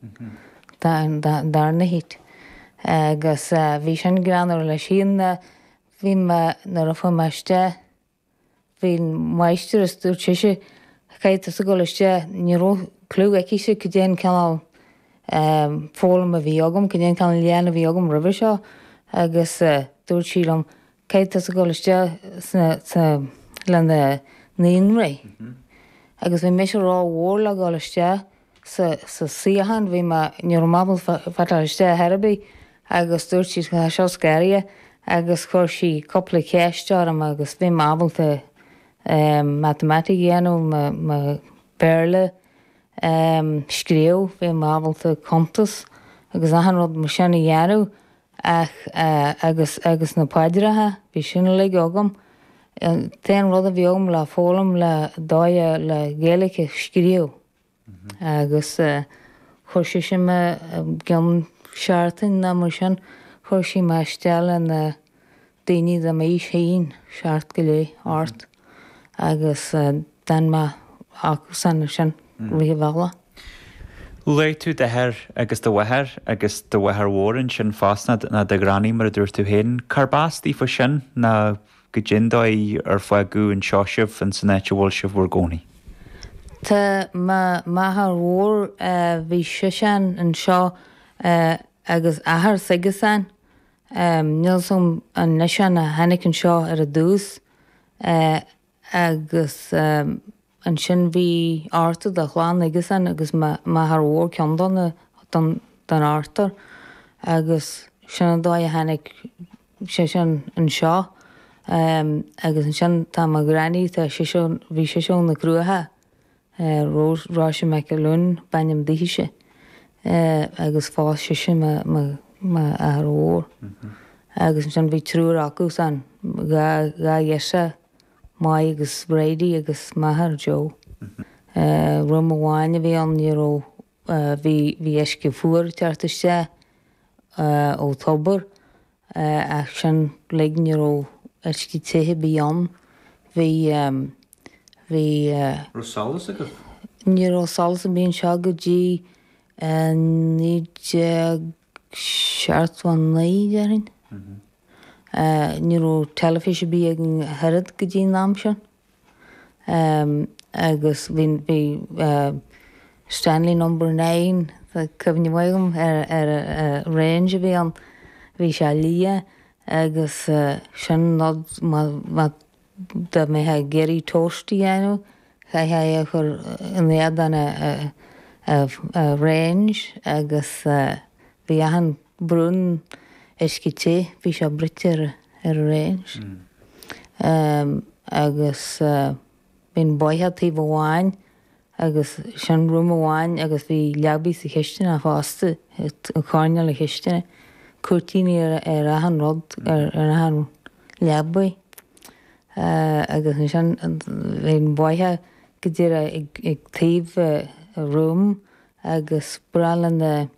darna hit. Agus bhí sin granar le sin bhí nar a fumaiste bhí maisteras dúr tiise caiit a goiste níró clú aici go déan canál fólam a bhí agam, go déan canál léana a bhí agam ribh seo agus dúr sílam caiit a goiste le níon ré. Agus bhí mé rá bhór le gáiste sa siahan bhí níor mabal fatariste herabí agus dúirt si go seo scéire agus chuir si coppla céistearm agus bhí mábalta matematic dhéanú béle scríú bhí mábalta comtas agus ahan rud mar sinna dhéanú agus na paidirathe bhí sinna le agam. Téan rud a bhí agam le fólam le dáide le géalacha scríú. Agus chuir si sin gan seaartain na mar sin chuir si meisteala na daoine a mé chéon seaart go lé áirt agus den san sin rihehela. Léir tú de heir agus do bhathir agus do bhathir mhórin sin fásna na de granní mar a dúir tú héin. Carbás tí fa sin na go ddindáid ar foiú an seoisih an san éite bhil sih bhór gcónaí. Tá maithar mhór bhí sean an seo agus ahar sigasan níl an neisian a hanig an seo ar a dús agus an sin bhí áta a chláán agasan agus maithar mhór ceandána don átar agus sin an dá a hanig sé sin an seo agus an sin tá a granní tá bhí sé seún na cruúthe ráise me go lún bainnim díise agus fás sé sin ar mhór. Agus sin bhí trúr acu san ga dhéise mai agus Brady agus maithar Joe. Rum amháine bhí an níró bhí eisce fuair teartaiste ó tobar ach sin le níró eisce tuthe bí an bhí Rosálas agat? Níró salas a bíon seo go dtí ní seaarthain naí níró telefíse bí ag an herad go dtí nám sin. Agus bhí Stanley No. 9 cyfni mhaigam ar range bhí an bhí se lia agus sin nod da mé ha geri tosti anu ha chur in an a range agus bhí ahan brún escité bhí se britir ar range agus bhín boithe bháin agus sin rúm amháin agus bhí leabí sa chiistena a fásta cháine le chiistena cuatíine ar ahan rod ar ahan leabbaí. Agus sin bhíon baithe go dtír ag taobh rúm agus bralan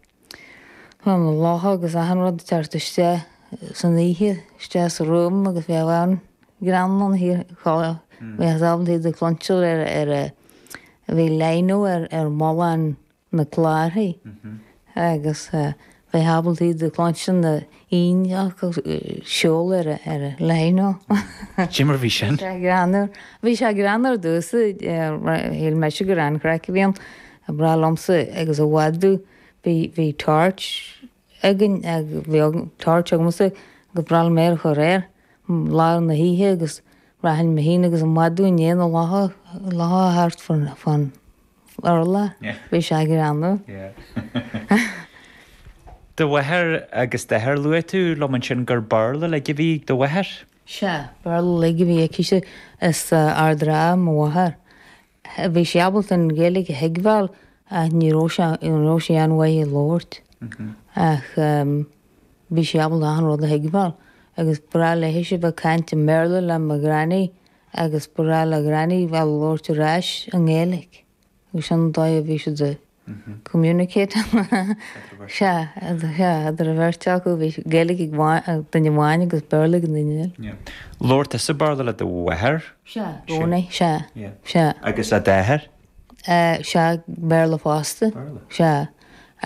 látha agus ahan rud teartaiste san ihe ste sa rúm agus bhí bhhain granan hir chála bhí ábhaí de clonseil ar bhí leanú ar máin na chláthaí agus bhí habaltaí de clonseil na íneach seol ar leanú. Jimmer bhí sin? Bhí sé granar dúsa hí me se go ran creici bhíon a bralomsa agus a bhhaidú bhí tart agin bhí tart agmusa go bral méir chu réir lá na híthe agus rahan me híine agus an madú néana látha hart fan orla bhí sé granú. Do bhathir agus de thir luú tú loman sin gur barla le bhí do bhathir? Se barla le bhí ciise is ardrá mhathir. Bhí sé abalt an ggéalaigh heagháil a níróise anhaid Lord ach bhí sé abal an rud a heagháil agus bra le héise bh caiinte merla le a granní agus bra le granní bhil Lord ráis an ggéalaigh. Gus an dá a bhí se de communicate se a bhirteach go bhí géalaigh den bháin agus beirla an daine. Lord is sa barla le do bhathir? Se róna se agus a déthir? Se beirla fásta se